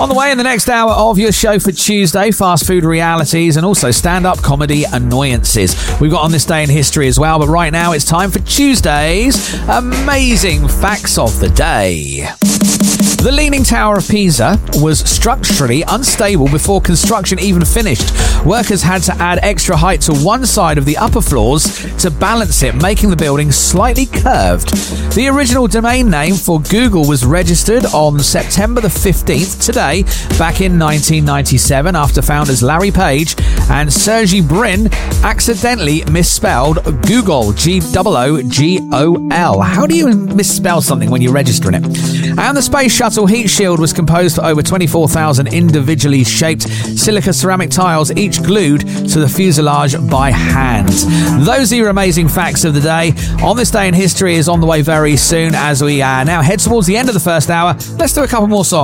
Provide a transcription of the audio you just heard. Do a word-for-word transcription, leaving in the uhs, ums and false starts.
On the way in the next hour of your show for Tuesday, fast food realities and also stand-up comedy annoyances. We've got On This Day in History as well, but right now it's time for Tuesday's amazing facts of the day. The Leaning Tower of Pisa was structurally unstable before construction even finished. Workers had to add extra height to one side of the upper floors to balance it, making the building slightly curved. The original domain name for Google was registered on September the fifteenth, today, back in nineteen ninety-seven, after founders Larry Page and Sergey Brin accidentally misspelled Google, G O O G O L. How do you misspell something when you're registering it? And the Space Shuttle heat shield was composed for over twenty-four thousand individually shaped silica ceramic tiles, each glued to the fuselage by hand. Those are your amazing facts of the day. On This Day in History is on the way very soon as we uh, now head towards the end of the first hour. Let's do a couple more songs.